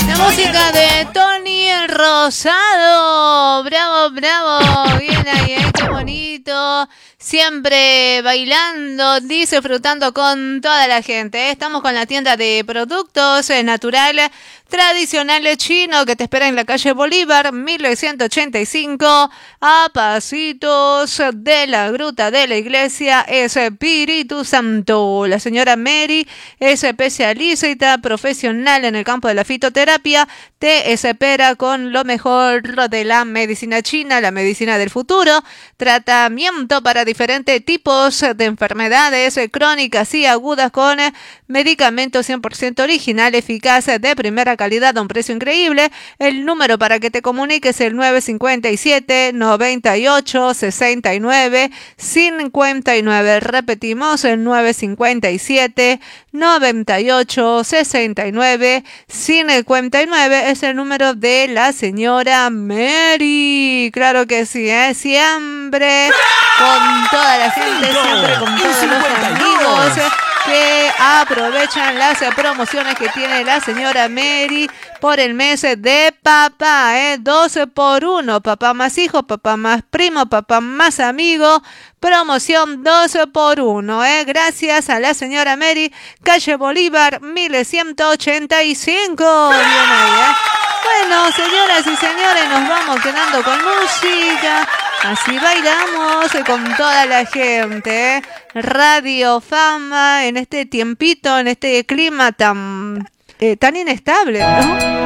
La música de Tony Rosado. Bravo, bravo. Bien ahí, qué bonito. Siempre bailando, disfrutando con toda la gente. Estamos con la tienda de productos naturales tradicionales chino que te espera en la calle Bolívar, 1985, a pasitos de la gruta de la iglesia Espíritu Santo. La señora Mary es especialista profesional en el campo de la fitoterapia. Te espera con lo mejor de la medicina china, la medicina del futuro, tratamiento para diferentes tipos de enfermedades crónicas y agudas con medicamentos 100% original, eficaces, de primera calidad a un precio increíble. El número para que te comuniques es el 957 98 69 59. Repetimos, el 957 98 69 59 es el número de la señora Mary. Claro que sí, siempre con toda la gente, siempre con todos los amigos que aprovechan las promociones que tiene la señora Mary por el mes de papá, 12 por 1, papá más hijo, papá más primo, papá más amigo, promoción 12 por 1, gracias a la señora Mary, calle Bolívar, 1185. Bien ahí, Bueno, señoras y señores, nos vamos quedando con música. Así bailamos con toda la gente. Radio Fama en este tiempito, en este clima tan inestable, ¿no?